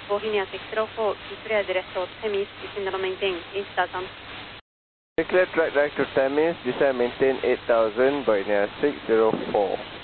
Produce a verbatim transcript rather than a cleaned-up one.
Bohemia six zero four, clear direct to Temis, descend and maintain eight thousand. Clear track right to Temis, descend and maintain eight thousand, Bohemia six zero four.